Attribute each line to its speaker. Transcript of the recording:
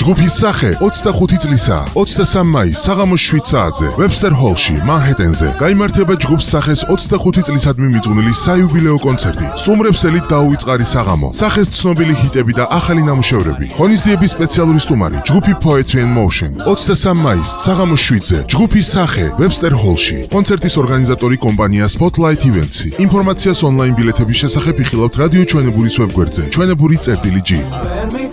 Speaker 1: ჯგუფის სახე 25 წლისა 23 მაისს საღამოს 7 საათზე Webster Hall-ში, მანჰეტენზე გაიმართება ჯგუფს სახეს 25 წლისადმი მიძღვნილი საიუბილეო კონცერტი. სტუმრებსელით დაუვიწყარი საღამო, სახეს ცნობილი ჰიტები და ახალი ნამუშევრები. ღონისძიების სპეციალური სტუმარი ჯგუფი Poetry and Motion. 23 მაისს საღამოს 7-ზე ჯგუფის სახე Webster Hall-ში. კონცერტის ორგანიზატორი კომპანია Spotlight Events. ინფორმაციას ონლაინ ბილეთების შესახებ იხილავთ რადიო ჩვენებურის ვებგვერდზე. ჩვენებური.gi